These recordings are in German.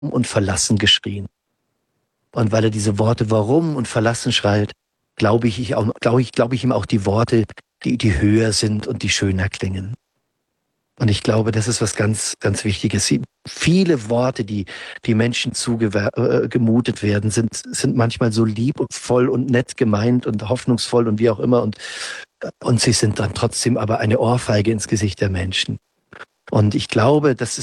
und verlassen geschrien. Und weil er diese Worte warum und verlassen schreit, glaube ich ihm auch die Worte, die höher sind und die schöner klingen. Und ich glaube, das ist was ganz, ganz Wichtiges. Viele Worte, die Menschen zugemutet werden, sind manchmal so lieb und voll und nett gemeint und hoffnungsvoll und wie auch immer. Und sie sind dann trotzdem aber eine Ohrfeige ins Gesicht der Menschen. Und ich glaube, es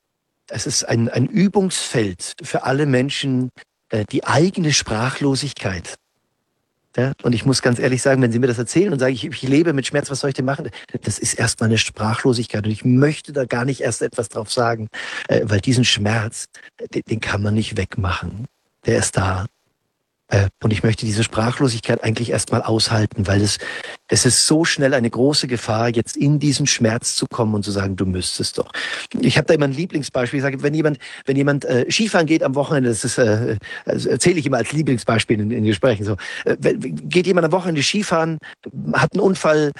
ist ein Übungsfeld für alle Menschen, die eigene Sprachlosigkeit. Ja, und ich muss ganz ehrlich sagen, wenn Sie mir das erzählen und sagen, ich lebe mit Schmerz, was soll ich denn machen? Das ist erstmal eine Sprachlosigkeit und ich möchte da gar nicht erst etwas drauf sagen, weil diesen Schmerz, den kann man nicht wegmachen. Der ist da. Und ich möchte diese Sprachlosigkeit eigentlich erstmal aushalten, weil es ist so schnell eine große Gefahr, jetzt in diesen Schmerz zu kommen und zu sagen, du müsstest doch. Ich habe da immer ein Lieblingsbeispiel. Ich sage, wenn jemand Skifahren geht am Wochenende, also erzähle ich immer als Lieblingsbeispiel in Gesprächen so, geht jemand am Wochenende Skifahren, hat einen Unfall,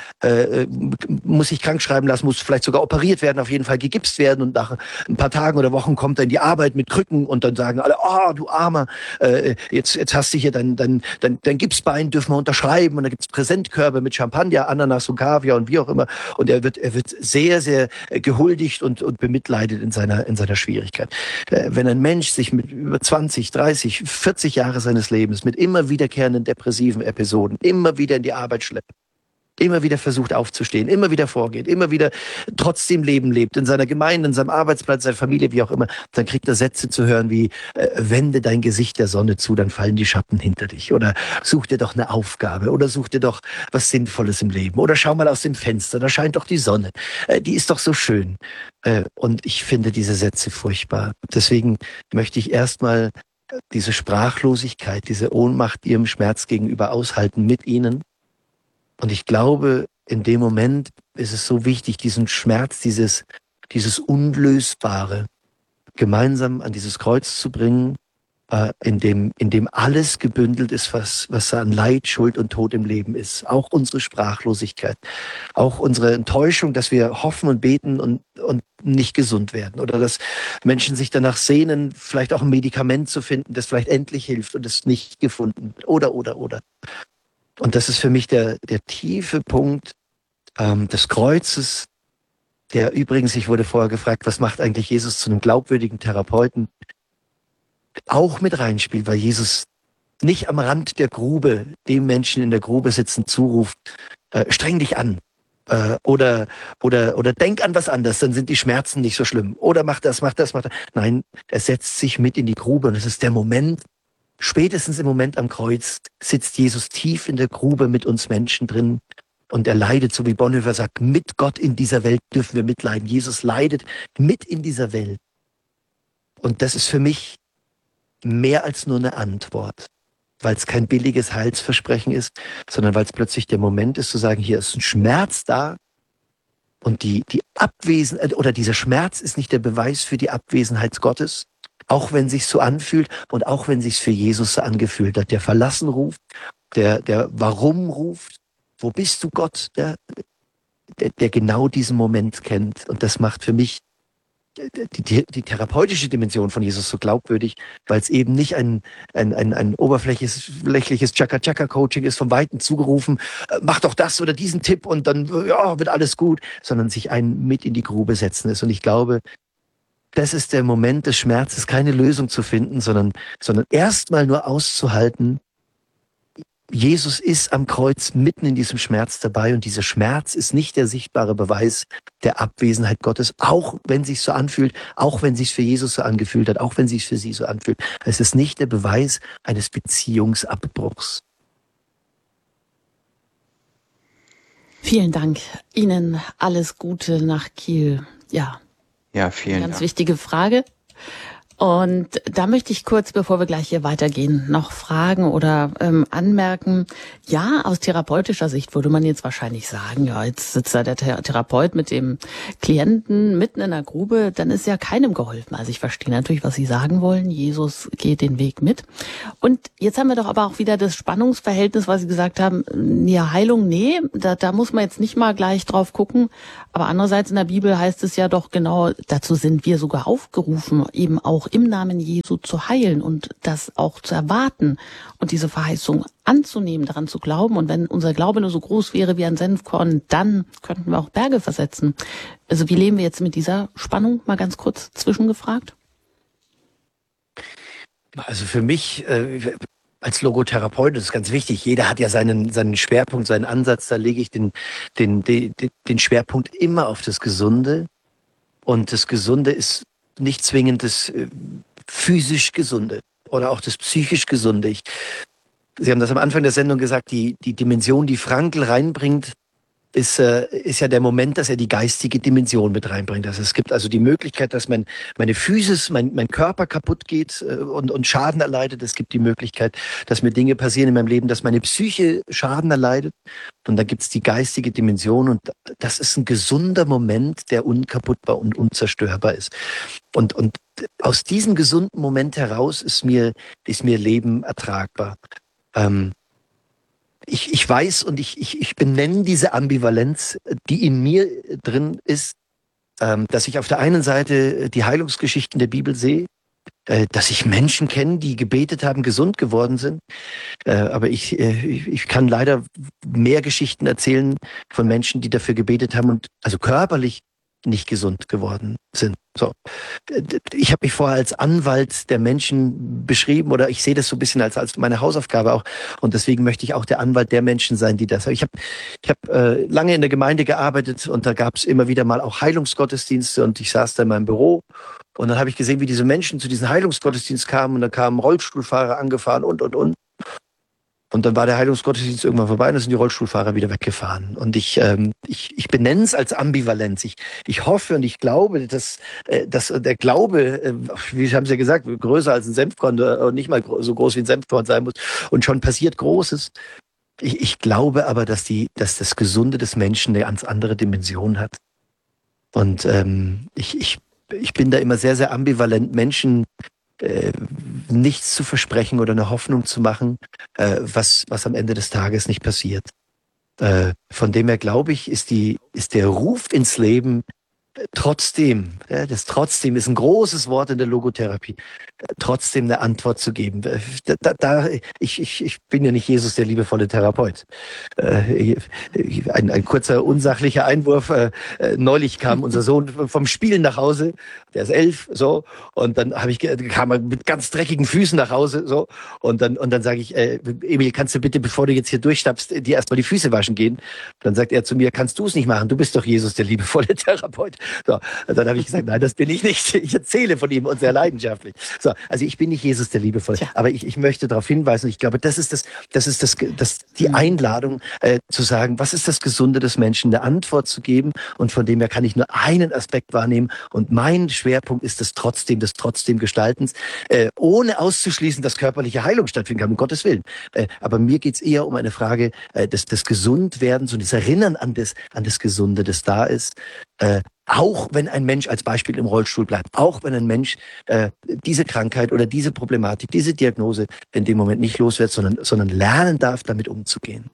muss sich krank schreiben lassen, muss vielleicht sogar operiert werden, auf jeden Fall gegipst werden und nach ein paar Tagen oder Wochen kommt er in die Arbeit mit Krücken und dann sagen alle, oh, du Armer, jetzt hast du hier dein Gipsbein, dürfen wir unterschreiben und da gibt's Präsentkörbe mit Champagner, Ananas und Kaviar und wie auch immer und er wird sehr, sehr gehuldigt und bemitleidet in seiner Schwierigkeit. Wenn ein Mensch sich mit über 20, 30, 40 Jahre seines Lebens mit immer wiederkehrenden depressiven Episoden immer wieder in die Arbeit schleppt, immer wieder versucht aufzustehen, immer wieder vorgeht, immer wieder trotzdem Leben lebt, in seiner Gemeinde, in seinem Arbeitsplatz, seiner Familie, wie auch immer, dann kriegt er Sätze zu hören wie, wende dein Gesicht der Sonne zu, dann fallen die Schatten hinter dich. Oder such dir doch eine Aufgabe oder such dir doch was Sinnvolles im Leben. Oder schau mal aus dem Fenster, da scheint doch die Sonne. Die ist doch so schön. Und ich finde diese Sätze furchtbar. Deswegen möchte ich erstmal diese Sprachlosigkeit, diese Ohnmacht ihrem Schmerz gegenüber aushalten mit ihnen. Und ich glaube, in dem Moment ist es so wichtig, diesen Schmerz, dieses Unlösbare gemeinsam an dieses Kreuz zu bringen, in dem alles gebündelt ist, was an Leid, Schuld und Tod im Leben ist. Auch unsere Sprachlosigkeit, auch unsere Enttäuschung, dass wir hoffen und beten und nicht gesund werden. Oder dass Menschen sich danach sehnen, vielleicht auch ein Medikament zu finden, das vielleicht endlich hilft und es nicht gefunden wird. Oder. Und das ist für mich der tiefe Punkt des Kreuzes, der übrigens, ich wurde vorher gefragt, was macht eigentlich Jesus zu einem glaubwürdigen Therapeuten, auch mit reinspielt, weil Jesus nicht am Rand der Grube dem Menschen in der Grube sitzen zuruft, streng dich an oder denk an was anderes, dann sind die Schmerzen nicht so schlimm oder mach das. Nein, er setzt sich mit in die Grube und es ist der Moment, spätestens im Moment am Kreuz sitzt Jesus tief in der Grube mit uns Menschen drin und er leidet, so wie Bonhoeffer sagt, mit Gott in dieser Welt dürfen wir mitleiden. Jesus leidet mit in dieser Welt. Und das ist für mich mehr als nur eine Antwort, weil es kein billiges Heilsversprechen ist, sondern weil es plötzlich der Moment ist zu sagen, hier ist ein Schmerz da und die Abwesenheit oder dieser Schmerz ist nicht der Beweis für die Abwesenheit Gottes, auch wenn sich's so anfühlt und auch wenn sich's für Jesus so angefühlt hat. Der verlassen ruft, der warum ruft, wo bist du Gott, der genau diesen Moment kennt. Und das macht für mich die therapeutische Dimension von Jesus so glaubwürdig, weil es eben nicht ein oberflächliches Chaka-Chaka-Coaching ist, vom Weiten zugerufen, mach doch das oder diesen Tipp und dann wird alles gut, sondern sich einen mit in die Grube setzen ist. Und ich glaube, das ist der Moment des Schmerzes, keine Lösung zu finden, sondern erstmal nur auszuhalten, Jesus ist am Kreuz mitten in diesem Schmerz dabei und dieser Schmerz ist nicht der sichtbare Beweis der Abwesenheit Gottes, auch wenn es sich so anfühlt, auch wenn es sich für Jesus so angefühlt hat, auch wenn es sich für sie so anfühlt. Es ist nicht der Beweis eines Beziehungsabbruchs. Vielen Dank. Ihnen alles Gute nach Kiel. Ja, vielen Dank. Ganz wichtige Frage. Und da möchte ich kurz, bevor wir gleich hier weitergehen, noch fragen oder anmerken. Ja, aus therapeutischer Sicht würde man jetzt wahrscheinlich sagen, ja, jetzt sitzt da der Therapeut mit dem Klienten mitten in der Grube, dann ist ja keinem geholfen. Also ich verstehe natürlich, was Sie sagen wollen. Jesus geht den Weg mit. Und jetzt haben wir doch aber auch wieder das Spannungsverhältnis, was Sie gesagt haben, ja, Heilung, nee, da muss man jetzt nicht mal gleich drauf gucken. Aber andererseits in der Bibel heißt es ja doch genau, dazu sind wir sogar aufgerufen, eben auch auch im Namen Jesu zu heilen und das auch zu erwarten und diese Verheißung anzunehmen, daran zu glauben. Und wenn unser Glaube nur so groß wäre wie ein Senfkorn, dann könnten wir auch Berge versetzen. Also wie leben wir jetzt mit dieser Spannung? Mal ganz kurz zwischengefragt. Also für mich als Logotherapeut ist es ganz wichtig. Jeder hat ja seinen Schwerpunkt, seinen Ansatz. Da lege ich den Schwerpunkt immer auf das Gesunde. Und das Gesunde ist nicht zwingend das physisch Gesunde oder auch das psychisch Gesunde. Sie haben das am Anfang der Sendung gesagt, die Dimension, die Frankl reinbringt, ist ja der Moment, dass er die geistige Dimension mit reinbringt. Also es gibt also die Möglichkeit, dass meine Physis, mein Körper kaputt geht und Schaden erleidet. Es gibt die Möglichkeit, dass mir Dinge passieren in meinem Leben, dass meine Psyche Schaden erleidet. Und dann gibt es die geistige Dimension und das ist ein gesunder Moment, der unkaputtbar und unzerstörbar ist. Und aus diesem gesunden Moment heraus ist mir Leben ertragbar. Ich weiß und ich benenne diese Ambivalenz, die in mir drin ist, dass ich auf der einen Seite die Heilungsgeschichten der Bibel sehe, dass ich Menschen kenne, die gebetet haben, gesund geworden sind. Aber ich kann leider mehr Geschichten erzählen von Menschen, die dafür gebetet haben und also körperlich nicht gesund geworden sind. So, ich habe mich vorher als Anwalt der Menschen beschrieben oder ich sehe das so ein bisschen als meine Hausaufgabe auch und deswegen möchte ich auch der Anwalt der Menschen sein, die das. Ich hab lange in der Gemeinde gearbeitet und da gab es immer wieder mal auch Heilungsgottesdienste und ich saß da in meinem Büro und dann habe ich gesehen, wie diese Menschen zu diesem Heilungsgottesdienst kamen und da kamen Rollstuhlfahrer angefahren und. Und dann war der Heilungsgottesdienst irgendwann vorbei und dann sind die Rollstuhlfahrer wieder weggefahren. Und ich benenne es als Ambivalenz. Ich hoffe und ich glaube, dass der Glaube, wie haben Sie ja gesagt, größer als ein Senfkorn und nicht mal so groß wie ein Senfkorn sein muss. Und schon passiert Großes. Ich glaube aber, dass das Gesunde des Menschen eine ganz andere Dimension hat. Und ich bin da immer sehr, sehr ambivalent, Menschen nichts zu versprechen oder eine Hoffnung zu machen, was am Ende des Tages nicht passiert. Von dem her glaube ich, ist der Ruf ins Leben trotzdem, das trotzdem ist ein großes Wort in der Logotherapie, trotzdem eine Antwort zu geben. Ich bin ja nicht Jesus, der liebevolle Therapeut. Ein kurzer unsachlicher Einwurf. Neulich kam unser Sohn vom Spielen nach Hause, der ist 11, so, und dann kam er mit ganz dreckigen Füßen nach Hause, so, und dann sage ich, Emil, kannst du bitte, bevor du jetzt hier durchschnappst, dir erstmal die Füße waschen gehen? Dann sagt er zu mir, kannst du es nicht machen? Du bist doch Jesus, der liebevolle Therapeut. So, und dann habe ich gesagt, nein, das bin ich nicht. Ich erzähle von ihm und sehr leidenschaftlich. So, also ich bin nicht Jesus, der liebevolle. Aber ich möchte darauf hinweisen, ich glaube, das ist die Einladung, zu sagen, was ist das Gesunde des Menschen, eine Antwort zu geben. Und von dem her kann ich nur einen Aspekt wahrnehmen. Und mein Schwerpunkt ist des trotzdem Gestaltens, ohne auszuschließen, dass körperliche Heilung stattfinden kann, um Gottes Willen. Aber mir geht's eher um eine Frage des Gesundwerdens und des Erinnern an das Gesunde, das da ist. Auch wenn ein Mensch als Beispiel im Rollstuhl bleibt, auch wenn ein Mensch diese Krankheit oder diese Problematik, diese Diagnose in dem Moment nicht los wird, sondern lernen darf, damit umzugehen.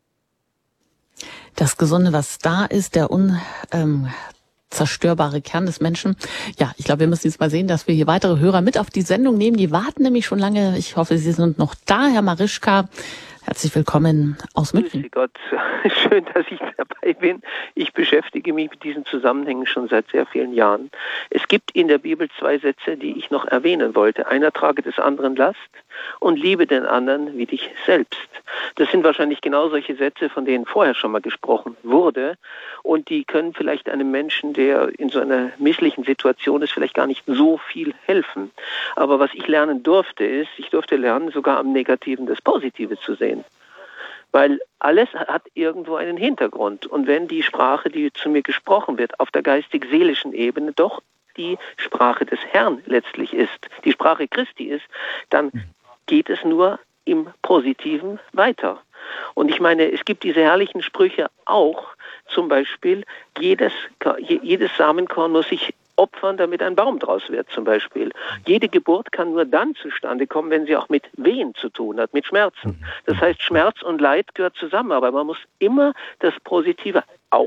Das Gesunde, was da ist, der unzerstörbare Kern des Menschen. Ja, ich glaube, wir müssen jetzt mal sehen, dass wir hier weitere Hörer mit auf die Sendung nehmen. Die warten nämlich schon lange. Ich hoffe, Sie sind noch da, Herr Marischka. Herzlich willkommen aus München. Grüße Gott, schön, dass ich dabei bin. Ich beschäftige mich mit diesen Zusammenhängen schon seit sehr vielen Jahren. Es gibt in der Bibel 2 Sätze, die ich noch erwähnen wollte. Einer trage des anderen Last und liebe den anderen wie dich selbst. Das sind wahrscheinlich genau solche Sätze, von denen vorher schon mal gesprochen wurde. Und die können vielleicht einem Menschen, der in so einer misslichen Situation ist, vielleicht gar nicht so viel helfen. Aber was ich lernen durfte, ist, ich durfte lernen, sogar am Negativen das Positive zu sehen. Weil alles hat irgendwo einen Hintergrund. Und wenn die Sprache, die zu mir gesprochen wird, auf der geistig-seelischen Ebene doch die Sprache des Herrn letztlich ist, die Sprache Christi ist, dann geht es nur im Positiven weiter. Und ich meine, es gibt diese herrlichen Sprüche auch, zum Beispiel, jedes Samenkorn muss sich opfern, damit ein Baum draus wird, zum Beispiel. Jede Geburt kann nur dann zustande kommen, wenn sie auch mit Wehen zu tun hat, mit Schmerzen. Das heißt, Schmerz und Leid gehört zusammen, aber man muss immer das Positive auch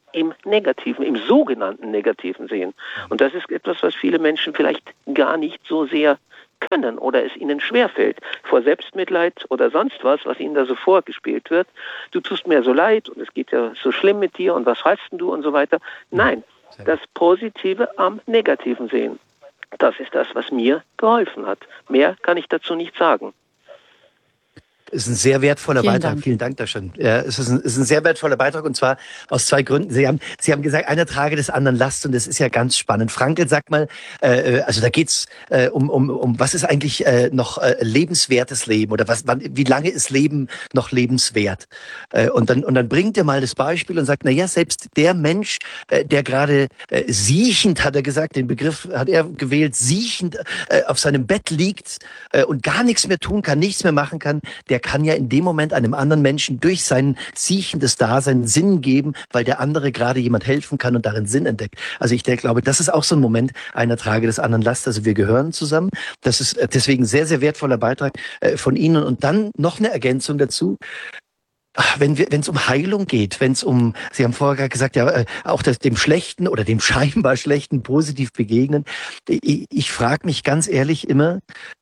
im Negativen, im sogenannten Negativen sehen. Und das ist etwas, was viele Menschen vielleicht gar nicht so sehr können oder es ihnen schwerfällt. Vor Selbstmitleid oder sonst was ihnen da so vorgespielt wird. Du tust mir so leid und es geht ja so schlimm mit dir und was heißt denn du und so weiter. Nein, das Positive am Negativen sehen. Das ist das, was mir geholfen hat. Mehr kann ich dazu nicht sagen. Ist ein sehr wertvoller Vielen Beitrag. Dank. Vielen Dank, Daschan. Ja, es ist ein sehr wertvoller Beitrag und zwar aus zwei Gründen. Sie haben gesagt, einer trage des anderen Last und das ist ja ganz spannend. Frankl, sag mal, also da geht's um was ist eigentlich noch lebenswertes Leben oder wie lange ist Leben noch lebenswert? Und dann bringt er mal das Beispiel und sagt, na ja, selbst der Mensch, der gerade siechend, hat er gesagt, den Begriff hat er gewählt, siechend auf seinem Bett liegt und gar nichts mehr tun kann, nichts mehr machen kann, der kann ja in dem Moment einem anderen Menschen durch sein siechendes Dasein Sinn geben, weil der andere gerade jemand helfen kann und darin Sinn entdeckt. Also ich glaube, das ist auch so ein Moment, einer trage des anderen Last. Also wir gehören zusammen. Das ist deswegen sehr, sehr wertvoller Beitrag von Ihnen. Und dann noch eine Ergänzung dazu. Wenn es um Heilung geht, wenn es Sie haben vorher gerade gesagt, ja, auch dem Schlechten oder dem scheinbar Schlechten positiv begegnen. Ich frage mich ganz ehrlich immer,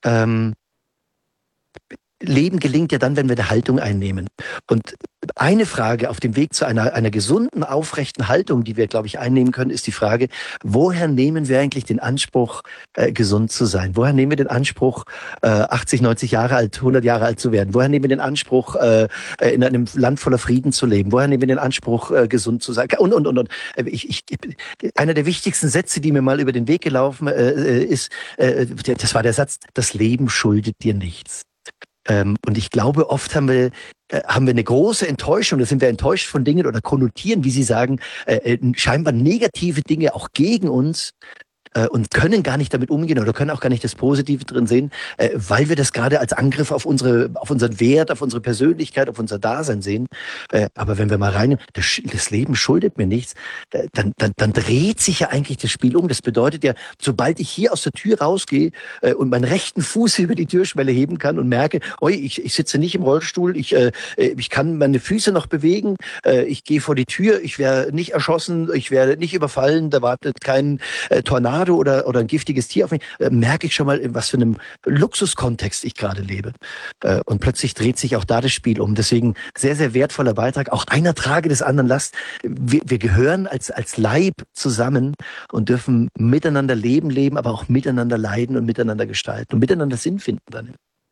Leben gelingt ja dann, wenn wir eine Haltung einnehmen. Und eine Frage auf dem Weg zu einer gesunden, aufrechten Haltung, die wir, glaube ich, einnehmen können, ist die Frage, woher nehmen wir eigentlich den Anspruch, gesund zu sein? Woher nehmen wir den Anspruch, 80, 90 Jahre alt, 100 Jahre alt zu werden? Woher nehmen wir den Anspruch, in einem Land voller Frieden zu leben? Woher nehmen wir den Anspruch, gesund zu sein? Und. Einer der wichtigsten Sätze, die mir mal über den Weg gelaufen ist, das war der Satz, das Leben schuldet dir nichts. Und ich glaube, oft haben wir eine große Enttäuschung, da sind wir enttäuscht von Dingen oder konnotieren, wie Sie sagen, scheinbar negative Dinge auch gegen uns und können gar nicht damit umgehen oder können auch gar nicht das Positive drin sehen, weil wir das gerade als Angriff auf unseren Wert, auf unsere Persönlichkeit, auf unser Dasein sehen. Aber wenn wir mal rein, das Leben schuldet mir nichts, dann dreht sich ja eigentlich das Spiel um. Das bedeutet ja, sobald ich hier aus der Tür rausgehe und meinen rechten Fuß über die Türschwelle heben kann und merke, ich sitze nicht im Rollstuhl, ich kann meine Füße noch bewegen, ich gehe vor die Tür, ich werde nicht erschossen, ich werde nicht überfallen, da wartet kein Tornado oder ein giftiges Tier auf mich, merke ich schon mal, in was für einem Luxuskontext ich gerade lebe. Und plötzlich dreht sich auch da das Spiel um. Deswegen sehr, sehr wertvoller Beitrag. Auch einer trage des anderen Last. Wir gehören als Leib zusammen und dürfen miteinander leben, aber auch miteinander leiden und miteinander gestalten und miteinander Sinn finden dann.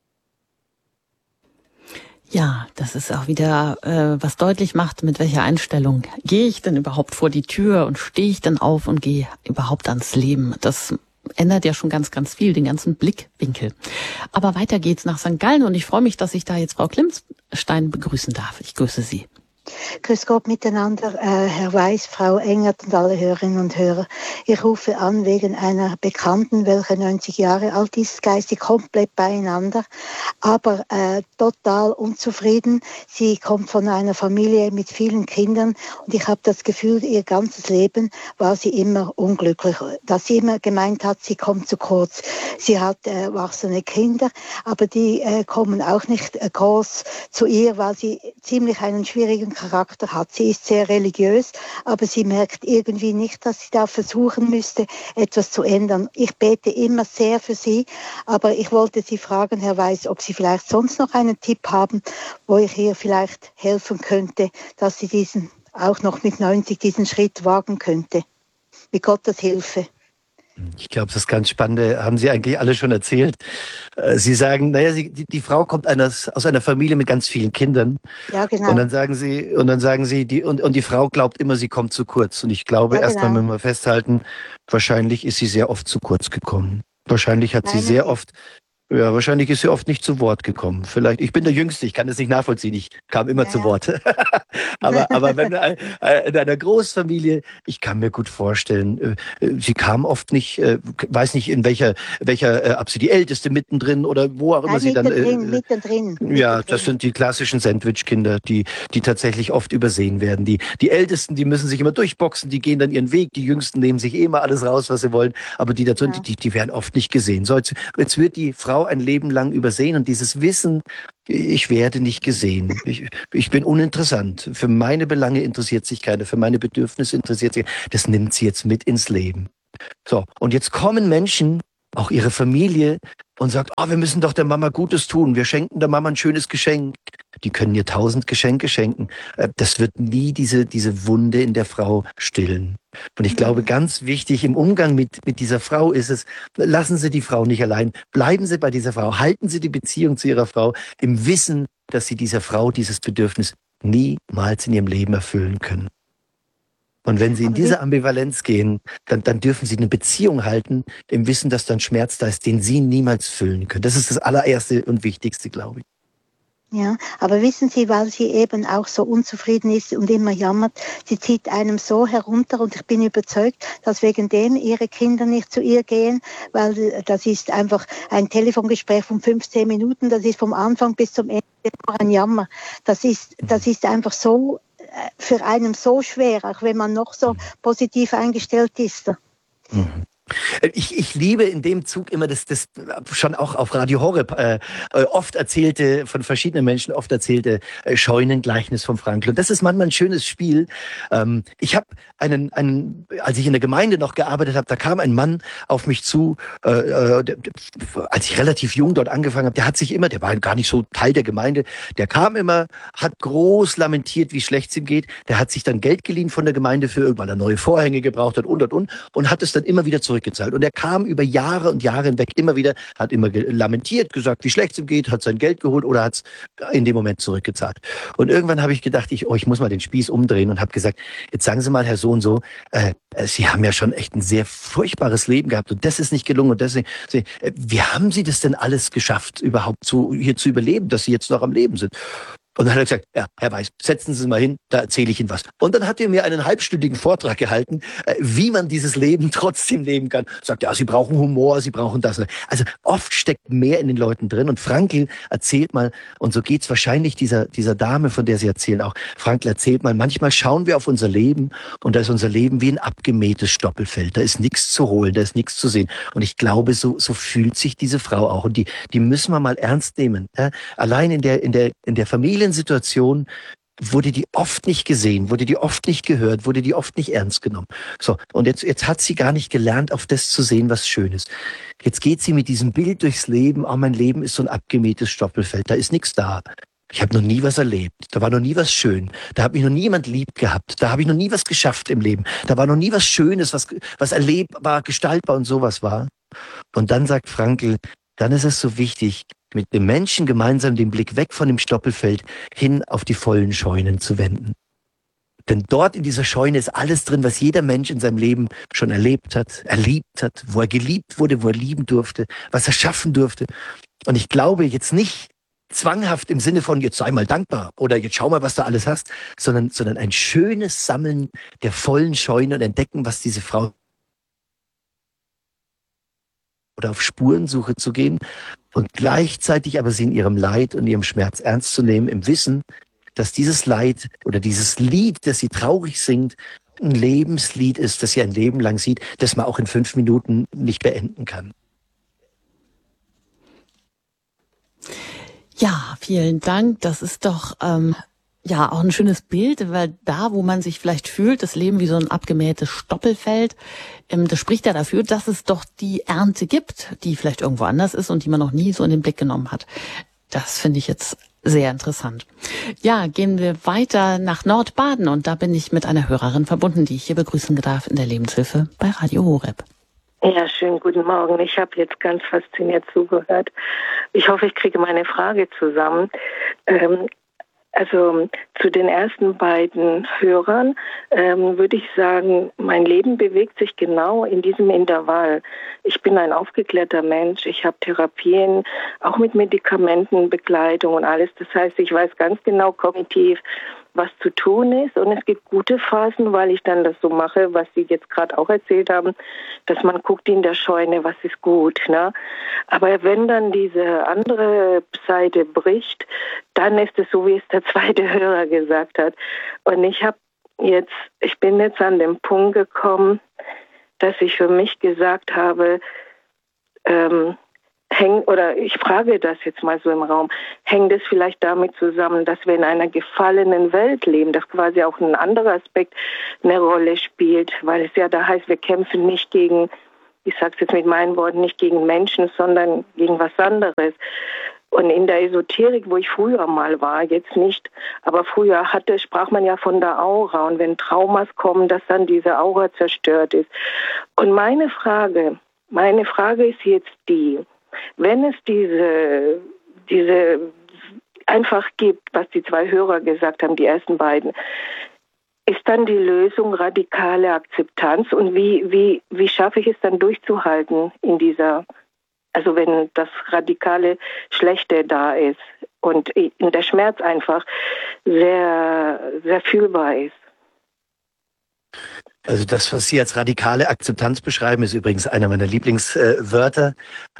Ja, das ist auch wieder, was deutlich macht, mit welcher Einstellung gehe ich denn überhaupt vor die Tür und stehe ich denn auf und gehe überhaupt ans Leben. Das ändert ja schon ganz, ganz viel, den ganzen Blickwinkel. Aber weiter geht's nach St. Gallen und ich freue mich, dass ich da jetzt Frau Klimstein begrüßen darf. Ich grüße Sie. Grüß Gott miteinander, Herr Weiß, Frau Engert und alle Hörerinnen und Hörer. Ich rufe an wegen einer Bekannten, welche 90 Jahre alt ist, geistig komplett beieinander, aber total unzufrieden. Sie kommt von einer Familie mit vielen Kindern und ich habe das Gefühl, ihr ganzes Leben war sie immer unglücklich, dass sie immer gemeint hat, sie kommt zu kurz. Sie hat erwachsene Kinder, aber die kommen auch nicht groß zu ihr, weil sie ziemlich einen schwierigen Charakter hat. Sie ist sehr religiös, aber sie merkt irgendwie nicht, dass sie da versuchen müsste, etwas zu ändern. Ich bete immer sehr für sie, aber ich wollte Sie fragen, Herr Weiß, ob Sie vielleicht sonst noch einen Tipp haben, wo ich ihr vielleicht helfen könnte, dass sie diesen auch noch mit 90 diesen Schritt wagen könnte. Mit Gottes Hilfe. Ich glaube, das ganz Spannende haben Sie eigentlich alle schon erzählt. Sie sagen, naja, die Frau kommt aus einer Familie mit ganz vielen Kindern. Ja, genau. Und dann sagen Sie, die Frau glaubt immer, sie kommt zu kurz. Und ich glaube, Ja, erstmal genau. müssen wir festhalten, wahrscheinlich ist sie sehr oft zu kurz gekommen. Wahrscheinlich hat sie sehr oft, wahrscheinlich ist sie oft nicht zu Wort gekommen. Vielleicht, ich bin der Jüngste, ich kann das nicht nachvollziehen, ich kam immer zu Wort. aber wenn in einer Großfamilie, ich kann mir gut vorstellen, sie kam oft nicht, weiß nicht in welcher, ob sie die Älteste mittendrin oder wo auch immer sie dann. Mittendrin. Ja, das sind die klassischen Sandwich-Kinder, die tatsächlich oft übersehen werden. Die Ältesten, die müssen sich immer durchboxen, die gehen dann ihren Weg, die Jüngsten nehmen sich immer alles raus, was sie wollen, aber die dazu, die werden oft nicht gesehen. So, jetzt wird die Frau Frau ein Leben lang übersehen und dieses Wissen, ich werde nicht gesehen, ich bin uninteressant, für meine Belange interessiert sich keiner, für meine Bedürfnisse interessiert sich keiner, das nimmt sie jetzt mit ins Leben. So, und jetzt kommen Menschen, auch ihre Familie, und sagt, wir müssen doch der Mama Gutes tun, wir schenken der Mama ein schönes Geschenk. Die können ihr 1000 Geschenke schenken. Das wird nie diese Wunde in der Frau stillen. Und ich glaube, ganz wichtig im Umgang mit dieser Frau ist es, lassen Sie die Frau nicht allein, bleiben Sie bei dieser Frau, halten Sie die Beziehung zu Ihrer Frau im Wissen, dass Sie dieser Frau dieses Bedürfnis niemals in ihrem Leben erfüllen können. Und wenn Sie in diese Ambivalenz gehen, dann dürfen Sie eine Beziehung halten, im Wissen, dass dann Schmerz da ist, den Sie niemals füllen können. Das ist das allererste und Wichtigste, glaube ich. Ja, aber wissen Sie, weil sie eben auch so unzufrieden ist und immer jammert, sie zieht einem so herunter und ich bin überzeugt, dass wegen dem ihre Kinder nicht zu ihr gehen, weil das ist einfach ein Telefongespräch von 15 Minuten, das ist vom Anfang bis zum Ende nur ein Jammer. Das ist einfach so, für einen so schwer, auch wenn man noch so positiv eingestellt ist. Mhm. Ich liebe in dem Zug immer das schon auch auf Radio Horeb oft erzählte, von verschiedenen Menschen oft erzählte Scheunengleichnis von Frankl. Und das ist manchmal ein schönes Spiel. Ich habe als ich in der Gemeinde noch gearbeitet habe, da kam ein Mann auf mich zu, als ich relativ jung dort angefangen habe, der war gar nicht so Teil der Gemeinde, der kam immer, hat groß lamentiert, wie schlecht es ihm geht, der hat sich dann Geld geliehen von der Gemeinde für irgendwann neue Vorhänge gebraucht hat und hat es dann immer wieder zurückgezahlt. Und er kam über Jahre und Jahre hinweg immer wieder, hat immer lamentiert, gesagt, wie schlecht es ihm geht, hat sein Geld geholt oder hat es in dem Moment zurückgezahlt. Und irgendwann habe ich gedacht, ich muss mal den Spieß umdrehen und habe gesagt, jetzt sagen Sie mal, Herr so und so, Sie haben ja schon echt ein sehr furchtbares Leben gehabt und das ist nicht gelungen und das ist nicht, wie haben Sie das denn alles geschafft, überhaupt hier zu überleben, dass Sie jetzt noch am Leben sind? Und dann hat er gesagt, ja, Herr Weiß, setzen Sie sich mal hin, da erzähle ich Ihnen was. Und dann hat er mir einen halbstündigen Vortrag gehalten, wie man dieses Leben trotzdem leben kann. Sagt, ja, Sie brauchen Humor, Sie brauchen das. Also oft steckt mehr in den Leuten drin. Und Frankl erzählt mal, und so geht's wahrscheinlich dieser Dame, von der Sie erzählen auch, Frankl erzählt mal, manchmal schauen wir auf unser Leben und da ist unser Leben wie ein abgemähtes Stoppelfeld. Da ist nichts zu holen, da ist nichts zu sehen. Und ich glaube, so fühlt sich diese Frau auch. Und die müssen wir mal ernst nehmen. Ja? Allein in der Familiensituation wurde die oft nicht gesehen, wurde die oft nicht gehört, wurde die oft nicht ernst genommen. So, und jetzt hat sie gar nicht gelernt, auf das zu sehen, was schön ist. Jetzt geht sie mit diesem Bild durchs Leben, mein Leben ist so ein abgemähtes Stoppelfeld, da ist nichts da. Ich habe noch nie was erlebt, da war noch nie was schön, da hat mich noch nie jemand lieb gehabt, da habe ich noch nie was geschafft im Leben, da war noch nie was Schönes, was erlebbar, gestaltbar und sowas war. Und dann sagt Frankl, dann ist es so wichtig, mit dem Menschen gemeinsam den Blick weg von dem Stoppelfeld hin auf die vollen Scheunen zu wenden. Denn dort in dieser Scheune ist alles drin, was jeder Mensch in seinem Leben schon erlebt hat, wo er geliebt wurde, wo er lieben durfte, was er schaffen durfte. Und ich glaube jetzt nicht zwanghaft im Sinne von, jetzt sei mal dankbar oder jetzt schau mal, was du alles hast, sondern ein schönes Sammeln der vollen Scheune und entdecken, was diese Frau oder auf Spurensuche zu gehen und gleichzeitig aber sie in ihrem Leid und ihrem Schmerz ernst zu nehmen, im Wissen, dass dieses Leid oder dieses Lied, das sie traurig singt, ein Lebenslied ist, das sie ein Leben lang sieht, das man auch in 5 Minuten nicht beenden kann. Ja, vielen Dank. Das ist doch auch ein schönes Bild, weil da, wo man sich vielleicht fühlt, das Leben wie so ein abgemähtes Stoppelfeld, das spricht ja dafür, dass es doch die Ernte gibt, die vielleicht irgendwo anders ist und die man noch nie so in den Blick genommen hat. Das finde ich jetzt sehr interessant. Ja, gehen wir weiter nach Nordbaden und da bin ich mit einer Hörerin verbunden, die ich hier begrüßen darf in der Lebenshilfe bei Radio Horeb. Ja, schönen guten Morgen. Ich habe jetzt ganz fasziniert zugehört. Ich hoffe, ich kriege meine Frage zusammen. Also zu den ersten beiden Hörern würde ich sagen, mein Leben bewegt sich genau in diesem Intervall. Ich bin ein aufgeklärter Mensch. Ich habe Therapien, auch mit Medikamentenbegleitung und alles. Das heißt, ich weiß ganz genau kognitiv, was zu tun ist. Und es gibt gute Phasen, weil ich dann das so mache, was Sie jetzt gerade auch erzählt haben, dass man guckt in der Scheune, was ist gut. Ne? Aber wenn dann diese andere Seite bricht, dann ist es so, wie es der zweite Hörer gesagt hat. Und ich bin jetzt an den Punkt gekommen, dass ich für mich gesagt habe, ich frage das jetzt mal so im Raum, hängt es vielleicht damit zusammen, dass wir in einer gefallenen Welt leben, dass quasi auch ein anderer Aspekt eine Rolle spielt, weil es ja da heißt, wir kämpfen nicht gegen, ich sage es jetzt mit meinen Worten, nicht gegen Menschen, sondern gegen was anderes. Und in der Esoterik, wo ich früher mal war, jetzt nicht, aber früher sprach man ja von der Aura und wenn Traumas kommen, dass dann diese Aura zerstört ist. Und meine Frage ist jetzt die, wenn es diese einfach gibt, was die zwei Hörer gesagt haben, die ersten beiden, ist dann die Lösung radikale Akzeptanz und wie schaffe ich es dann durchzuhalten in dieser, also wenn das radikale Schlechte da ist und der Schmerz einfach sehr, sehr fühlbar ist. Also das, was Sie als radikale Akzeptanz beschreiben, ist übrigens einer meiner Lieblingswörter,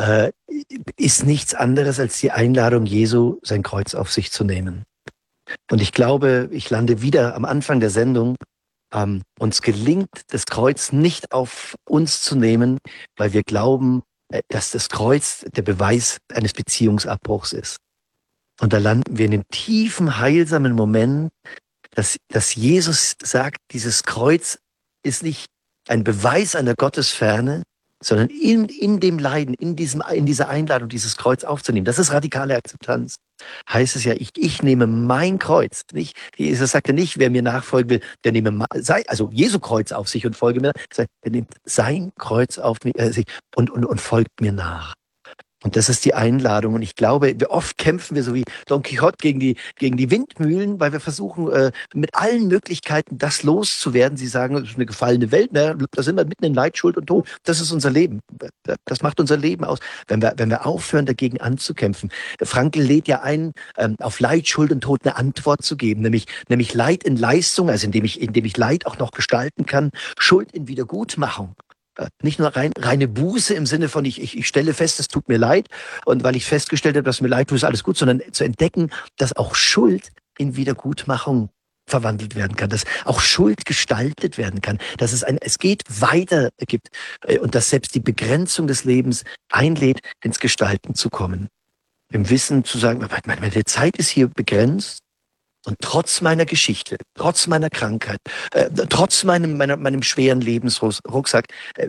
ist nichts anderes als die Einladung Jesu, sein Kreuz auf sich zu nehmen. Und ich glaube, ich lande wieder am Anfang der Sendung, uns gelingt, das Kreuz nicht auf uns zu nehmen, weil wir glauben, dass das Kreuz der Beweis eines Beziehungsabbruchs ist. Und da landen wir in dem tiefen, heilsamen Moment, dass Jesus sagt, dieses Kreuz ist nicht ein Beweis einer Gottesferne, sondern in dem Leiden, in dieser Einladung, dieses Kreuz aufzunehmen. Das ist radikale Akzeptanz. Heißt es ja, ich nehme mein Kreuz. Nicht, Jesus sagte nicht, wer mir nachfolgen will, der nehme also Jesu Kreuz auf sich und folge mir. Der nimmt sein Kreuz auf sich und folgt mir nach. Und das ist die Einladung. Und ich glaube, oft kämpfen wir so wie Don Quixote gegen die Windmühlen, weil wir versuchen, mit allen Möglichkeiten das loszuwerden. Sie sagen, es ist eine gefallene Welt, ne? Da sind wir mitten in Leid, Schuld und Tod. Das ist unser Leben. Das macht unser Leben aus. Wenn wir aufhören, dagegen anzukämpfen. Frankl lädt ja ein, auf Leid, Schuld und Tod eine Antwort zu geben, nämlich Leid in Leistung, also indem ich Leid auch noch gestalten kann, Schuld in Wiedergutmachung. Nicht nur reine Buße im Sinne von, ich stelle fest, es tut mir leid und weil ich festgestellt habe, dass mir leid tut, ist alles gut, sondern zu entdecken, dass auch Schuld in Wiedergutmachung verwandelt werden kann, dass auch Schuld gestaltet werden kann, dass es geht weiter gibt und dass selbst die Begrenzung des Lebens einlädt, ins Gestalten zu kommen. Im Wissen zu sagen, meine Zeit ist hier begrenzt. Und trotz meiner Geschichte, trotz meiner Krankheit, trotz meinem schweren Lebensrucksack,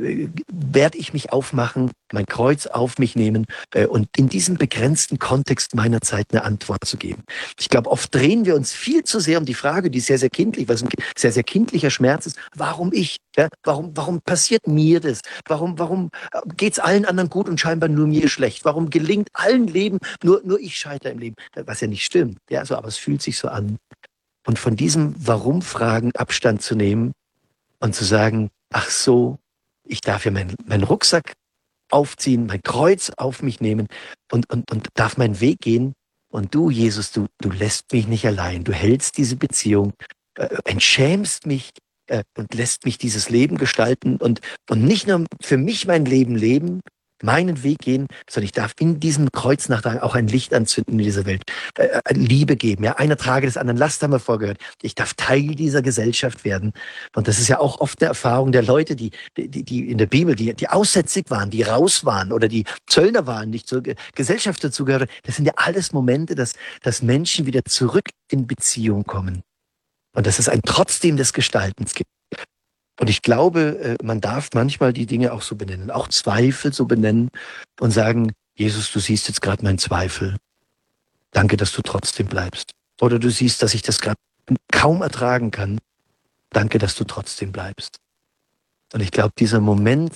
werde ich mich aufmachen, mein Kreuz auf mich nehmen und in diesem begrenzten Kontext meiner Zeit eine Antwort zu geben. Ich glaube, oft drehen wir uns viel zu sehr um die Frage, die ist sehr, sehr kindlich, was ein sehr, sehr kindlicher Schmerz ist. Warum ich? Ja, warum passiert mir das? Warum geht's allen anderen gut und scheinbar nur mir schlecht? Warum gelingt allen Leben, nur ich scheitere im Leben? Was ja nicht stimmt. Ja, so, aber es fühlt sich so an. Und von diesem Warum-Fragen Abstand zu nehmen und zu sagen, ach so, ich darf ja meinen Rucksack aufziehen, mein Kreuz auf mich nehmen und darf meinen Weg gehen. Und du, Jesus, du lässt mich nicht allein. Du hältst diese Beziehung, entschämst mich und lässt mich dieses Leben gestalten und nicht nur für mich mein Leben leben, meinen Weg gehen, sondern ich darf in diesem Kreuznachtragen auch ein Licht anzünden in dieser Welt, Liebe geben. Ja, einer trage des anderen Last, haben wir vorgehört. Ich darf Teil dieser Gesellschaft werden. Und das ist ja auch oft eine Erfahrung der Leute, die in der Bibel, die aussätzig waren, die raus waren oder die Zöllner waren, nicht zur Gesellschaft dazugehören. Das sind ja alles Momente, dass Menschen wieder zurück in Beziehung kommen. Und dass es ein Trotzdem des Gestaltens gibt. Und ich glaube, man darf manchmal die Dinge auch so benennen, auch Zweifel so benennen und sagen, Jesus, du siehst jetzt gerade meinen Zweifel. Danke, dass du trotzdem bleibst. Oder du siehst, dass ich das gerade kaum ertragen kann. Danke, dass du trotzdem bleibst. Und ich glaube, dieser Moment,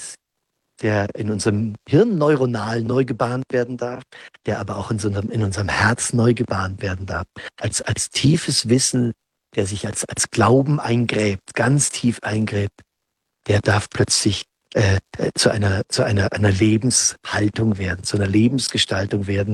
der in unserem Hirn neuronal neu gebahnt werden darf, der aber auch in unserem Herz neu gebahnt werden darf, als tiefes Wissen, der sich als Glauben eingräbt, ganz tief eingräbt, der darf plötzlich zu einer Lebenshaltung werden, zu einer Lebensgestaltung werden,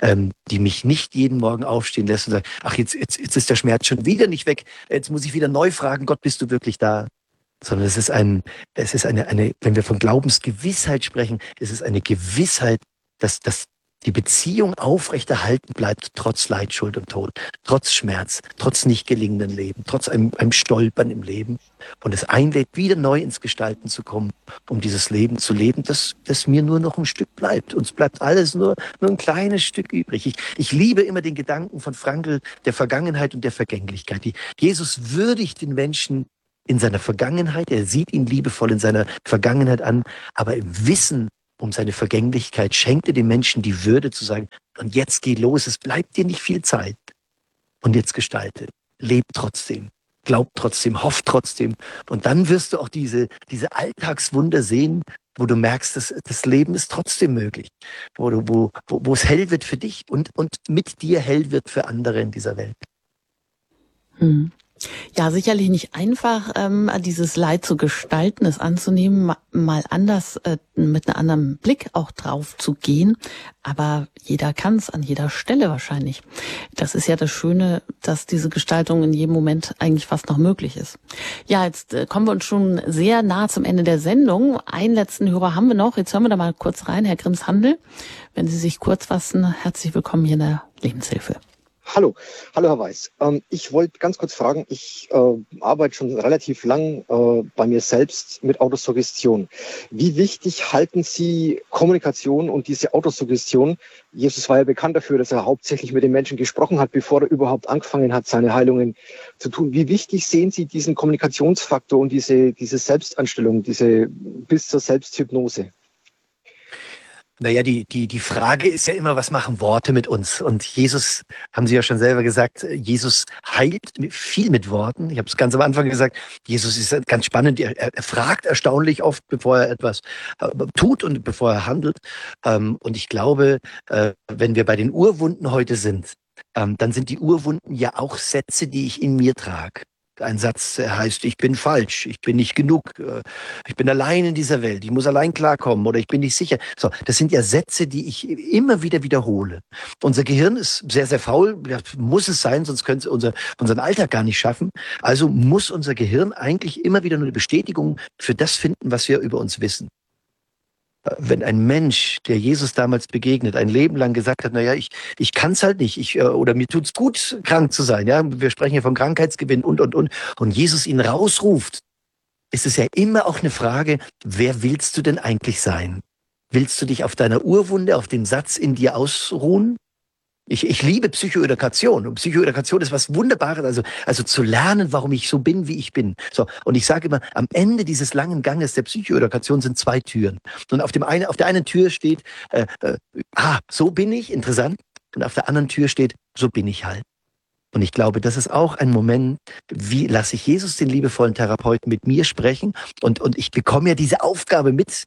die mich nicht jeden Morgen aufstehen lässt und sagt, ach, jetzt ist der Schmerz schon wieder nicht weg, jetzt muss ich wieder neu fragen, Gott, bist du wirklich da? Sondern es ist eine, wenn wir von Glaubensgewissheit sprechen, es ist eine Gewissheit, dass die Beziehung aufrechterhalten bleibt, trotz Leid, Schuld und Tod, trotz Schmerz, trotz nicht gelingenden Leben, trotz einem Stolpern im Leben. Und es einlädt, wieder neu ins Gestalten zu kommen, um dieses Leben zu leben, das mir nur noch ein Stück bleibt. Uns bleibt alles nur ein kleines Stück übrig. Ich liebe immer den Gedanken von Frankl, der Vergangenheit und der Vergänglichkeit. Jesus würdigt den Menschen in seiner Vergangenheit, er sieht ihn liebevoll in seiner Vergangenheit an, aber im Wissen um seine Vergänglichkeit schenkt er den Menschen die Würde zu sagen, und jetzt geh los, es bleibt dir nicht viel Zeit. Und jetzt gestalte, leb trotzdem, glaub trotzdem, hoff trotzdem. Und dann wirst du auch diese Alltagswunder sehen, wo du merkst, dass das Leben ist trotzdem möglich, wo es hell wird für dich und mit dir hell wird für andere in dieser Welt. Ja, sicherlich nicht einfach, dieses Leid zu gestalten, es anzunehmen, mal anders, mit einem anderen Blick auch drauf zu gehen. Aber jeder kann es an jeder Stelle wahrscheinlich. Das ist ja das Schöne, dass diese Gestaltung in jedem Moment eigentlich fast noch möglich ist. Ja, jetzt kommen wir uns schon sehr nah zum Ende der Sendung. Einen letzten Hörer haben wir noch. Jetzt hören wir da mal kurz rein, Herr Grimms-Handel. Wenn Sie sich kurz fassen, herzlich willkommen hier in der Lebenshilfe. Hallo Herr Weiß. Ich wollte ganz kurz fragen, ich arbeite schon relativ lang bei mir selbst mit Autosuggestion. Wie wichtig halten Sie Kommunikation und diese Autosuggestion? Jesus war ja bekannt dafür, dass er hauptsächlich mit den Menschen gesprochen hat, bevor er überhaupt angefangen hat, seine Heilungen zu tun. Wie wichtig sehen Sie diesen Kommunikationsfaktor und diese Selbstanstellung, bis zur Selbsthypnose? Naja, die Frage ist ja immer, was machen Worte mit uns? Und Jesus, haben Sie ja schon selber gesagt, Jesus heilt viel mit Worten. Ich habe es ganz am Anfang gesagt, Jesus ist ganz spannend. Er fragt erstaunlich oft, bevor er etwas tut und bevor er handelt. Und ich glaube, wenn wir bei den Urwunden heute sind, dann sind die Urwunden ja auch Sätze, die ich in mir trage. Ein Satz, der heißt, ich bin falsch, ich bin nicht genug, ich bin allein in dieser Welt, ich muss allein klarkommen oder ich bin nicht sicher. So, das sind ja Sätze, die ich immer wieder wiederhole. Unser Gehirn ist sehr, sehr faul, muss es sein, sonst könnte es unseren Alltag gar nicht schaffen. Also muss unser Gehirn eigentlich immer wieder nur eine Bestätigung für das finden, was wir über uns wissen. Wenn ein Mensch, der Jesus damals begegnet, ein Leben lang gesagt hat, naja, ich kann es halt nicht, oder mir tut's gut, krank zu sein, ja, wir sprechen ja vom Krankheitsgewinn und Jesus ihn rausruft, ist es ja immer auch eine Frage, wer willst du denn eigentlich sein? Willst du dich auf deiner Urwunde, auf dem Satz in dir ausruhen? Ich liebe Psychoedukation und Psychoedukation ist was Wunderbares, also zu lernen, warum ich so bin, wie ich bin. So, und ich sage immer, am Ende dieses langen Ganges der Psychoedukation sind 2 Türen. Und auf der einen Tür steht, so bin ich, interessant. Und auf der anderen Tür steht, so bin ich halt. Und ich glaube, das ist auch ein Moment, wie lasse ich Jesus, den liebevollen Therapeuten, mit mir sprechen. Und ich bekomme ja diese Aufgabe mit.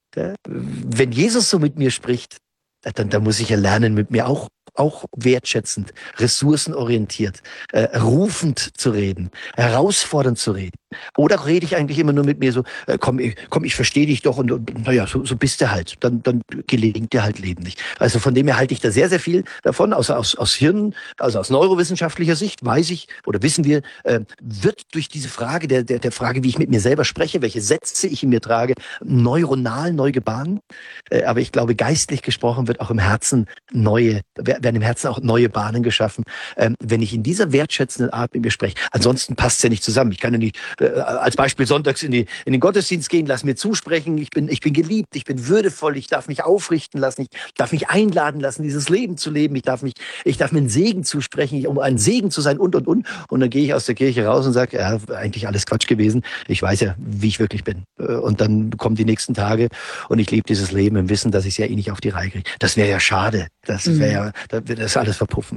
Wenn Jesus so mit mir spricht, dann muss ich ja lernen, mit mir auch wertschätzend, ressourcenorientiert, rufend zu reden, herausfordernd zu reden. Oder rede ich eigentlich immer nur mit mir so, komm, ich verstehe dich doch und naja, so bist du halt. Dann gelingt dir halt Leben nicht. Also von dem her halte ich da sehr, sehr viel davon. Aus Hirn, also aus neurowissenschaftlicher Sicht weiß ich oder wissen wir, wird durch diese Frage der Frage, wie ich mit mir selber spreche, welche Sätze ich in mir trage, neuronal neu gebahnt. Aber ich glaube, geistlich gesprochen wird auch im Herzen werden im Herzen auch neue Bahnen geschaffen, wenn ich in dieser wertschätzenden Art mit mir spreche. Ansonsten passt es ja nicht zusammen. Ich kann ja nicht als Beispiel sonntags in den Gottesdienst gehen, lass mir zusprechen, ich bin geliebt, ich bin würdevoll, ich darf mich aufrichten lassen, ich darf mich einladen lassen, dieses Leben zu leben, ich darf mir einen Segen zusprechen, um ein Segen zu sein und. Und dann gehe ich aus der Kirche raus und sage, ja, eigentlich alles Quatsch gewesen, ich weiß ja, wie ich wirklich bin. Und dann kommen die nächsten Tage und ich lebe dieses Leben im Wissen, dass ich es ja eh nicht auf die Reihe kriege. Das wäre ja schade. Das wäre ja, da wird das alles verpuffen.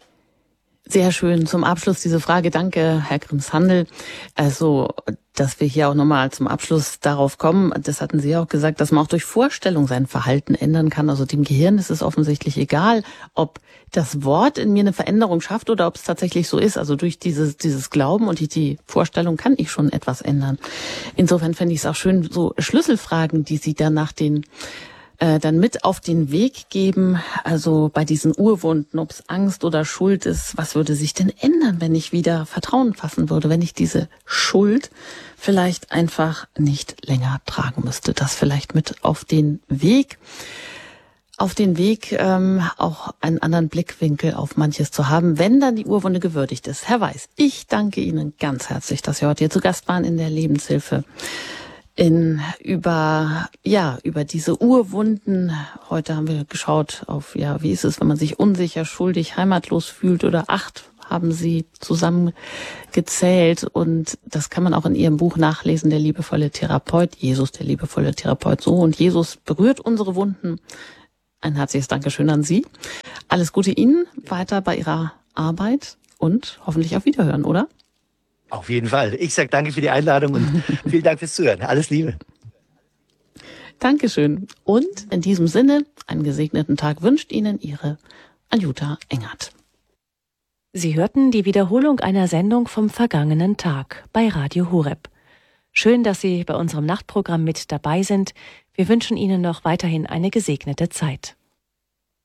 Sehr schön. Zum Abschluss diese Frage. Danke, Herr Grimms-Handel. Also, dass wir hier auch nochmal zum Abschluss darauf kommen, das hatten Sie auch gesagt, dass man auch durch Vorstellung sein Verhalten ändern kann. Also dem Gehirn ist es offensichtlich egal, ob das Wort in mir eine Veränderung schafft oder ob es tatsächlich so ist. Also durch dieses Glauben und die Vorstellung kann ich schon etwas ändern. Insofern fände ich es auch schön, so Schlüsselfragen, die Sie dann dann mit auf den Weg geben, also bei diesen Urwunden, ob es Angst oder Schuld ist, was würde sich denn ändern, wenn ich wieder Vertrauen fassen würde, wenn ich diese Schuld vielleicht einfach nicht länger tragen müsste. Das vielleicht mit auf den Weg. auf den Weg, auch einen anderen Blickwinkel auf manches zu haben, wenn dann die Urwunde gewürdigt ist. Herr Weiß, ich danke Ihnen ganz herzlich, dass Sie heute hier zu Gast waren in der Lebenshilfe. Über diese Urwunden. Heute haben wir geschaut auf, wie ist es, wenn man sich unsicher, schuldig, heimatlos fühlt, oder 8 haben Sie zusammengezählt, und das kann man auch in Ihrem Buch nachlesen, Der liebevolle Therapeut, Jesus, der liebevolle Therapeut, so, und Jesus berührt unsere Wunden. Ein herzliches Dankeschön an Sie. Alles Gute Ihnen weiter bei Ihrer Arbeit und hoffentlich auf Wiederhören, oder? Auf jeden Fall. Ich sage danke für die Einladung und vielen Dank fürs Zuhören. Alles Liebe. Dankeschön. Und in diesem Sinne, einen gesegneten Tag wünscht Ihnen Ihre Anjuta Engert. Sie hörten die Wiederholung einer Sendung vom vergangenen Tag bei Radio Horeb. Schön, dass Sie bei unserem Nachtprogramm mit dabei sind. Wir wünschen Ihnen noch weiterhin eine gesegnete Zeit.